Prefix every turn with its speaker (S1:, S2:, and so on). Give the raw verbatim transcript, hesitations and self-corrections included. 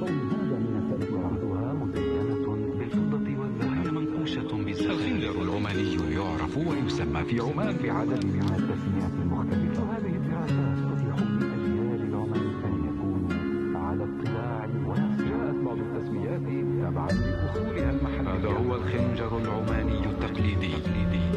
S1: هذا من التاريخ عرضها مزينة بالفضة والذهب، هي منقوشة بالزخارف.
S2: الخنجر العماني يعرف ويسمى في عمان بعدد
S1: من التسميات المختلفة. وهذه الدراسات تتيح لأجيال العمان أن يكونوا على اطلاع واسع.
S2: جاءت بعض التسميات تبعا لأصولها المحلية.
S1: هذا هو الخنجر العماني التقليدي.